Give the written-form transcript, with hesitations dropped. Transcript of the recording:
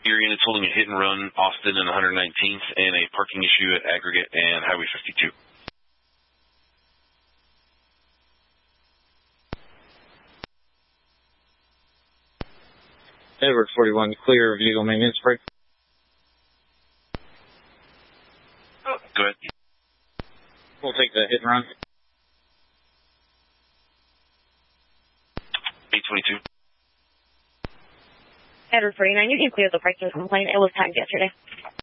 Your unit's holding a hit and run, Austin and 119th, and a parking issue at Aggregate and Highway 52. Edward 41, clear vehicle maintenance break. Go ahead. We'll take the hit and run. 822. Edward 49, you can clear the parking complaint. It was tagged yesterday.